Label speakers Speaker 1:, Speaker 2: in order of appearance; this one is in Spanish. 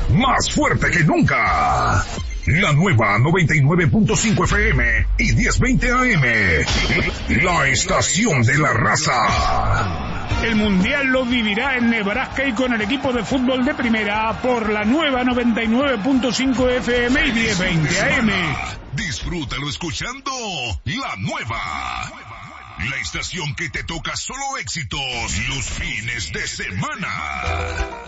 Speaker 1: más fuerte que nunca. La nueva 99.5 FM y 1020 AM. La estación de la raza.
Speaker 2: El Mundial lo vivirá en Nebraska y con el equipo de fútbol de primera por la nueva 99.5 FM y 1020 AM.
Speaker 1: Disfrútalo escuchando la nueva. La estación que te toca solo éxitos los fines de semana.